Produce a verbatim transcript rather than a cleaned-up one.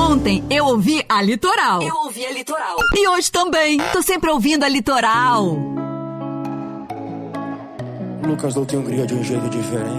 Ontem eu ouvi a Litoral. Eu ouvi a Litoral. E hoje também. Tô sempre ouvindo a Litoral. Lucas Doutor Hungria de um jeito diferente.